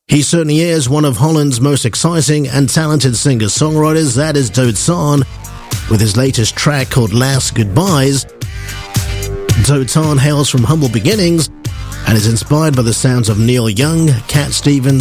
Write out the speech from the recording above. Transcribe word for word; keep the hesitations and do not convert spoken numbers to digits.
He certainly is one of Holland's most exciting and talented singer-songwriters. That is Dotan, with his latest track called Last Goodbyes. Dotan hails from humble beginnings and is inspired by the sounds of Neil Young, Cat Stevens,